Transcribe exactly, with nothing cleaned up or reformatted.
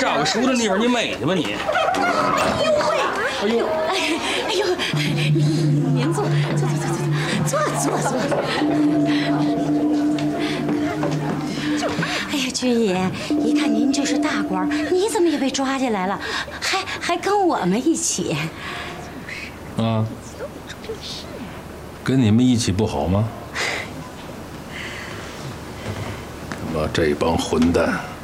找个熟的地方你美去吧你。 哎呦，哎呦，您坐，坐坐坐坐坐坐坐。哎呀，军爷，一看您就是大官，你怎么也被抓进来了？还还跟我们一起？ 啊，跟你们一起不好吗？他妈这帮混蛋！